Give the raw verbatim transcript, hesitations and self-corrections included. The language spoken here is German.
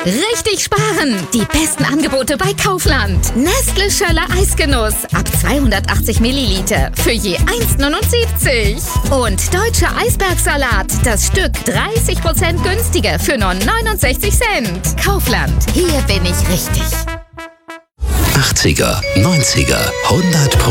Richtig sparen! Die besten Angebote bei Kaufland. Nestle Schöller Eisgenuss ab zweihundertachtzig Milliliter für je eins neunundsiebzig. Und Deutscher Eisbergsalat, das Stück dreißig Prozent günstiger für nur neunundsechzig Cent. Kaufland, hier bin ich richtig. achtziger, neunziger, hundert Prozent